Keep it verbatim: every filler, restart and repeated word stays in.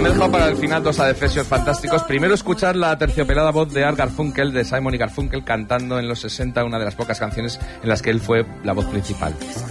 Bueno, me he dejado para el final dos adefesios fantásticos. Primero, escuchar la terciopelada voz de Art Garfunkel, de Simon y Garfunkel, cantando en los sesenta una de las pocas canciones en las que él fue la voz principal.